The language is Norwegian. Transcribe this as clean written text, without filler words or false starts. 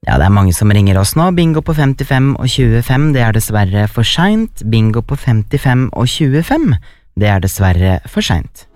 Ja, det mange som ringer oss nå. Bingo på 55 og 25, det dessverre for sent. Bingo på 55 og 25, det dessverre for sent.